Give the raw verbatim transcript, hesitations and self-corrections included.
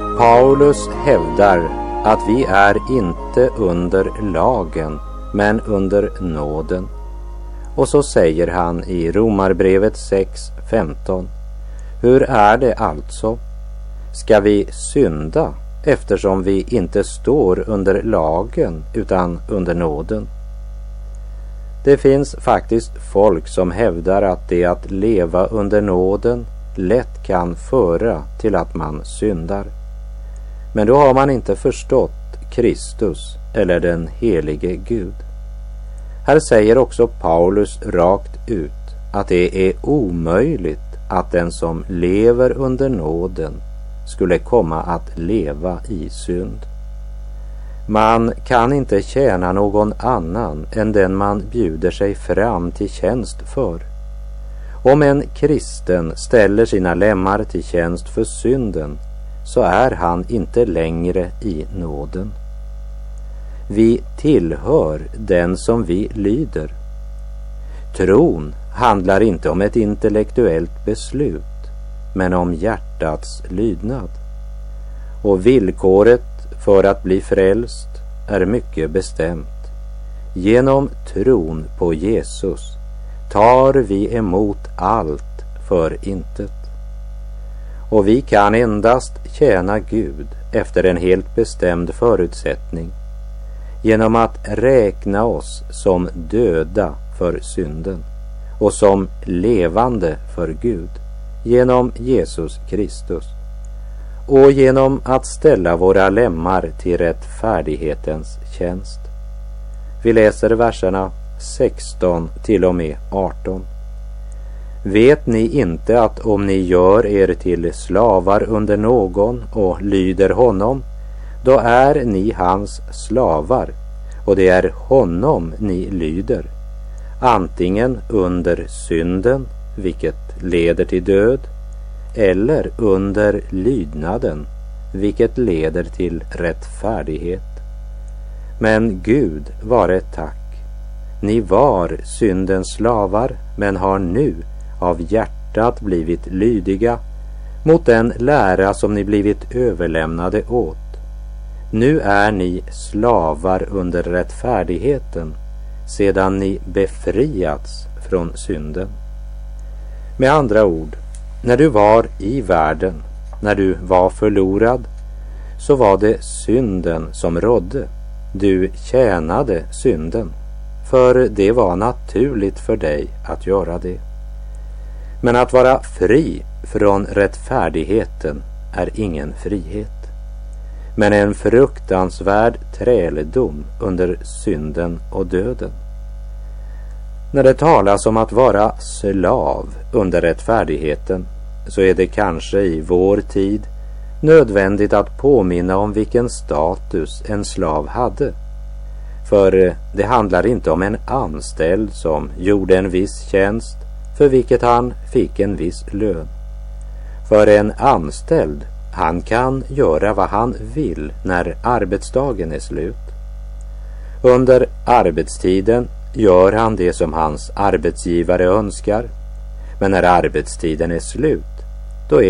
Paulus hävdar att vi är inte under lagen men under nåden. Och så säger han i Romarbrevet sex femton: hur är det alltså? Ska vi synda eftersom vi inte står under lagen utan under nåden? Det finns faktiskt folk som hävdar att det att leva under nåden lätt kan föra till att man syndar. Men då har man inte förstått Kristus eller den helige Gud. Här säger också Paulus rakt ut att det är omöjligt att den som lever under nåden skulle komma att leva i synd. Man kan inte tjäna någon annan än den man bjuder sig fram till tjänst för. Om en kristen ställer sina lemmar till tjänst för synden, så är han inte längre i nåden. Vi tillhör den som vi lyder. Tron handlar inte om ett intellektuellt beslut, men om hjärtats lydnad. Och villkoret för att bli frälst är mycket bestämt. Genom tron på Jesus tar vi emot allt för intet. Och vi kan endast tjäna Gud efter en helt bestämd förutsättning, genom att räkna oss som döda för synden och som levande för Gud genom Jesus Kristus, och genom att ställa våra lemmar till rättfärdighetens tjänst. Vi läser verserna sexton till och med arton. Vet ni inte att om ni gör er till slavar under någon och lyder honom, då är ni hans slavar, och det är honom ni lyder, antingen under synden, vilket leder till död, eller under lydnaden, vilket leder till rättfärdighet. Men Gud vare tack, ni var syndens slavar, men har nu av hjärtat blivit lydiga mot den lära som ni blivit överlämnade åt. Nu är ni slavar under rättfärdigheten, sedan ni befriats från synden. Med andra ord, när du var i världen, när du var förlorad, så var det synden som rådde. Du tjänade synden, för det var naturligt för dig att göra det. Men att vara fri från rättfärdigheten är ingen frihet, men en fruktansvärd träldom under synden och döden. När det talas om att vara slav under rättfärdigheten, så är det kanske i vår tid nödvändigt att påminna om vilken status en slav hade. För det handlar inte om en anställd som gjorde en viss tjänst för vilket han fick en viss lön. För en anställd, han kan göra vad han vill när arbetsdagen är slut. Under arbetstiden gör han det som hans arbetsgivare önskar, men när arbetstiden är slut